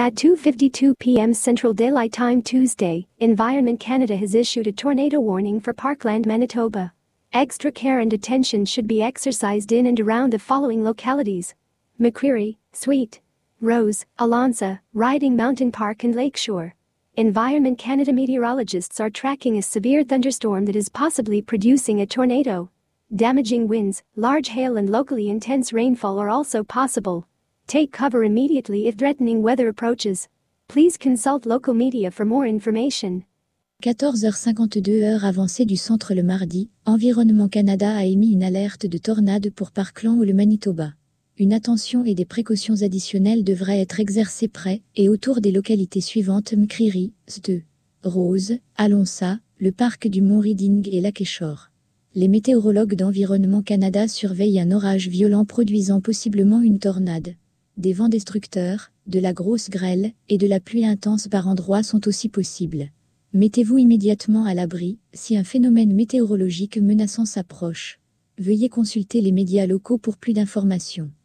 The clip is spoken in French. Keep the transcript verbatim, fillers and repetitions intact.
At two fifty-two p m Central Daylight Time Tuesday, Environment Canada has issued a tornado warning for Parkland, Manitoba. Extra care and attention should be exercised in and around the following localities: McCreary, Sweet, Rose, Alonsa, Riding Mountain Park and Lakeshore. Environment Canada meteorologists are tracking a severe thunderstorm that is possibly producing a tornado. Damaging winds, large hail and locally intense rainfall are also possible. Take cover immediately if threatening weather approaches. Please consult local media for more information. quatorze heures cinquante-deux heure avancée du centre le mardi, Environnement Canada a émis une alerte de tornade pour Parkland ou le Manitoba. Une attention et des précautions additionnelles devraient être exercées près et autour des localités suivantes: McCreary, Ste, Rose, Alonsa, le parc du Mont Riding et Lakeshore. Les météorologues d'Environnement Canada surveillent un orage violent produisant possiblement une tornade. Des vents destructeurs, de la grosse grêle et de la pluie intense par endroits sont aussi possibles. Mettez-vous immédiatement à l'abri si un phénomène météorologique menaçant s'approche. Veuillez consulter les médias locaux pour plus d'informations.